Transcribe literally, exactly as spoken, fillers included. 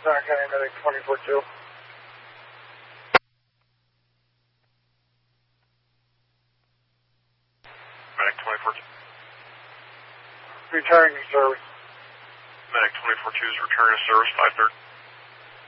Center County Medic twenty-four two. Medic twenty-four two. Returning to service. Medic twenty-four two is returning to service, five thirty.